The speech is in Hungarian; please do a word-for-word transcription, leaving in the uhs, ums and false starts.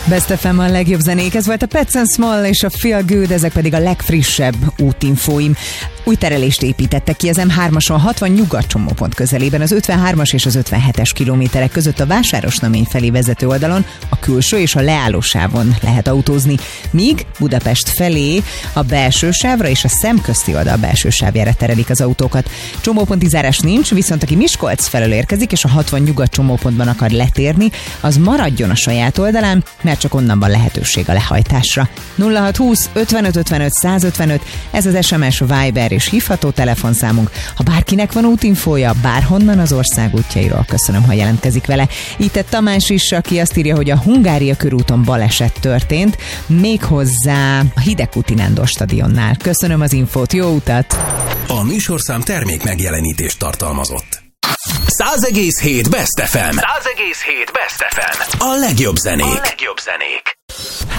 Best ef em a legjobb zenék, ez volt a Pets and Small és a Feel Good, ezek pedig a legfrissebb útinfóim. Új terelést építettek ki az em hármason hatvan nyugat csomópont közelében, az ötvenhármas és az ötvenhetes kilométerek között a Vásárosnamény felé vezető oldalon, a külső és a leállósávon lehet autózni, míg Budapest felé a belső sávra és a szemközti oldal belső sávjára terelik az autókat. Csomóponti zárás nincs, viszont aki Miskolc felől érkezik és a hatvan nyugat csomópontban akar letérni, az maradjon a saját oldalán, mert csak onnan van lehetőség a lehajtásra. nulla hat húsz ötvenöt ötvenöt százötvenöt, ez az es em es, Viber és hívható telefonszámunk. Ha bárkinek van útinfója bárhonnan az ország útjairól, köszönöm, ha jelentkezik vele. Itt egy Tamás is, aki azt írja, hogy a Hungária körúton baleset történt, méghozzá a Hidegkúti Nándor stadionnál. Köszönöm az infót, jó utat! A műsorszám termék megjelenítést tartalmazott. száz egész hét Best ef em. száz egész hét Best ef em. A legjobb zenék. A legjobb zenék.